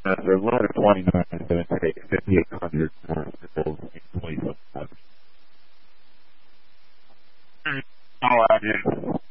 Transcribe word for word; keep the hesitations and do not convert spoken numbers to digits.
Uh, the ladder twenty-nine is going to take fifty-eight hundred uh, to build twenty foot ladders. All right, dude.